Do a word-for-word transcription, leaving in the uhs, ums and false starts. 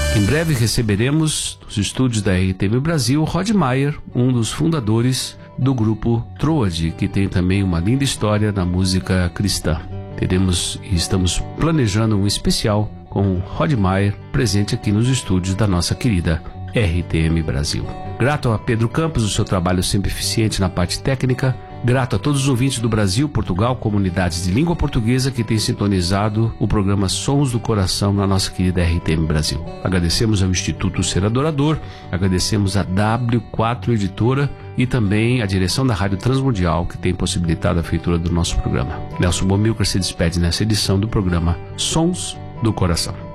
Em breve receberemos nos estúdios da R T M Brasil Rod Mayer, um dos fundadores do grupo Troade, que tem também uma linda história na música cristã. Teremos e estamos planejando um especial com Rod Mayer presente aqui nos estúdios da nossa querida R T M Brasil. Grato a Pedro Campos, o seu trabalho sempre eficiente na parte técnica. Grato a todos os ouvintes do Brasil, Portugal, comunidades de língua portuguesa que têm sintonizado o programa Sons do Coração na nossa querida R T M Brasil. Agradecemos ao Instituto Ser Adorador, agradecemos a W quatro Editora e também a direção da Rádio Transmundial que tem possibilitado a feitura do nosso programa. Nelson Bomilcar se despede nessa edição do programa Sons do Coração.